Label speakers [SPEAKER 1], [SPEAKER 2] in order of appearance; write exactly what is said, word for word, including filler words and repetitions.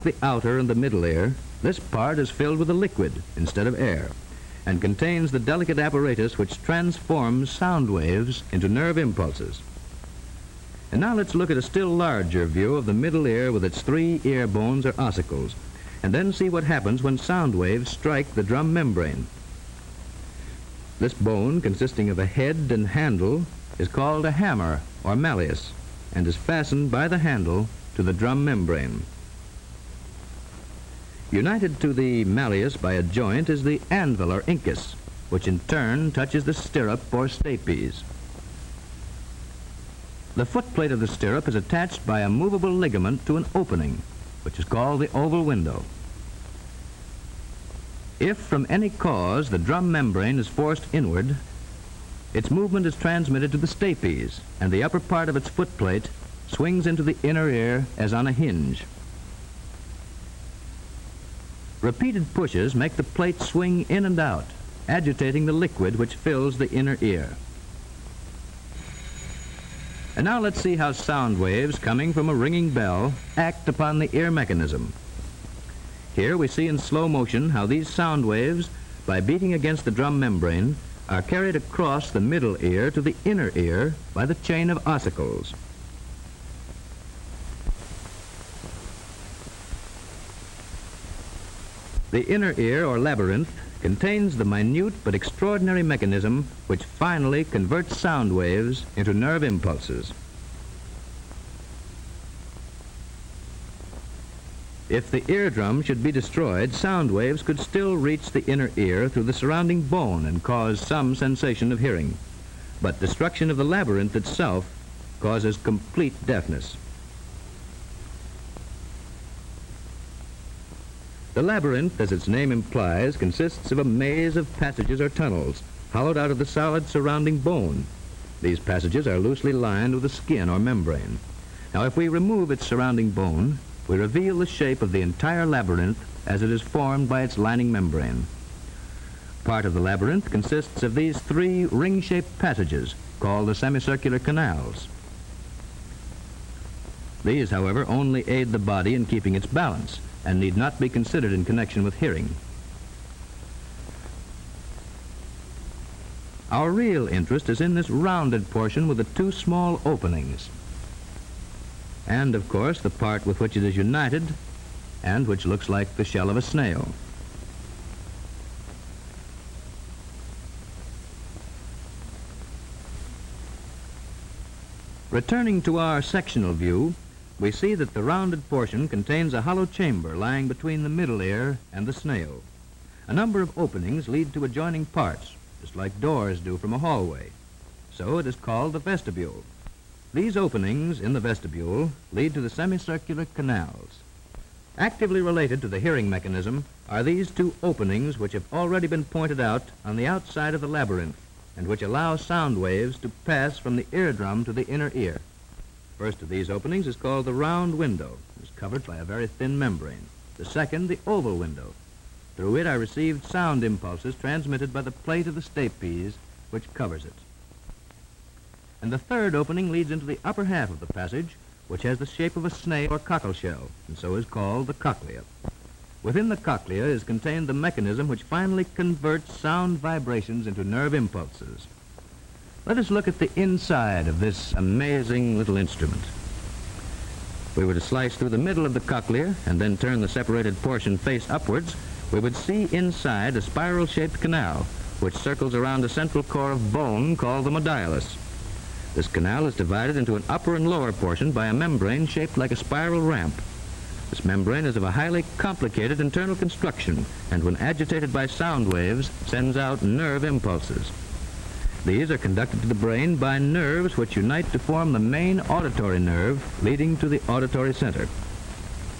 [SPEAKER 1] the outer and the middle ear, this part is filled with a liquid instead of air and contains the delicate apparatus which transforms sound waves into nerve impulses. And now let's look at a still larger view of the middle ear with its three ear bones or ossicles, and then see what happens when sound waves strike the drum membrane. This bone, consisting of a head and handle, is called a hammer or malleus and is fastened by the handle to the drum membrane. United to the malleus by a joint is the anvil or incus, which in turn touches the stirrup or stapes. The footplate of the stirrup is attached by a movable ligament to an opening, which is called the oval window. If from any cause the drum membrane is forced inward, its movement is transmitted to the stapes, and the upper part of its footplate swings into the inner ear as on a hinge. Repeated pushes make the plate swing in and out, agitating the liquid which fills the inner ear. And now let's see how sound waves coming from a ringing bell act upon the ear mechanism. Here we see in slow motion how these sound waves, by beating against the drum membrane, are carried across the middle ear to the inner ear by the chain of ossicles. The inner ear, or labyrinth, contains the minute but extraordinary mechanism which finally converts sound waves into nerve impulses. If the eardrum should be destroyed, sound waves could still reach the inner ear through the surrounding bone and cause some sensation of hearing. But destruction of the labyrinth itself causes complete deafness. The labyrinth, as its name implies, consists of a maze of passages or tunnels hollowed out of the solid surrounding bone. These passages are loosely lined with a skin or membrane. Now, if we remove its surrounding bone, we reveal the shape of the entire labyrinth as it is formed by its lining membrane. Part of the labyrinth consists of these three ring-shaped passages called the semicircular canals. These, however, only aid the body in keeping its balance and need not be considered in connection with hearing. Our real interest is in this rounded portion with the two small openings, and, of course, the part with which it is united and which looks like the shell of a snail. Returning to our sectional view, we see that the rounded portion contains a hollow chamber lying between the middle ear and the snail. A number of openings lead to adjoining parts, just like doors do from a hallway. So it is called the vestibule. These openings in the vestibule lead to the semicircular canals. Actively related to the hearing mechanism are these two openings which have already been pointed out on the outside of the labyrinth and which allow sound waves to pass from the eardrum to the inner ear. The first of these openings is called the round window. It is covered by a very thin membrane. The second, the oval window. Through it are received sound impulses transmitted by the plate of the stapes which covers it. And the third opening leads into the upper half of the passage, which has the shape of a snail or cockle shell, and so is called the cochlea. Within the cochlea is contained the mechanism which finally converts sound vibrations into nerve impulses. Let us look at the inside of this amazing little instrument. If we were to slice through the middle of the cochlea and then turn the separated portion face upwards, we would see inside a spiral-shaped canal which circles around a central core of bone called the modiolus. This canal is divided into an upper and lower portion by a membrane shaped like a spiral ramp. This membrane is of a highly complicated internal construction and when agitated by sound waves sends out nerve impulses. These are conducted to the brain by nerves which unite to form the main auditory nerve leading to the auditory center.